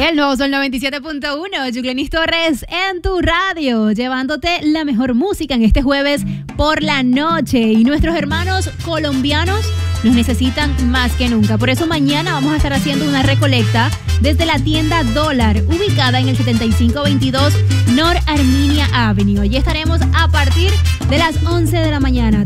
El nuevo Sol 97.1, Yuclenis Torres en tu radio, llevándote la mejor música en este jueves por la noche. Y nuestros hermanos colombianos nos necesitan más que nunca. Por eso mañana vamos a estar haciendo una recolecta desde la tienda Dólar, ubicada en el 7522 North Arminia Avenue. Allí estaremos a partir de las 11 de la mañana.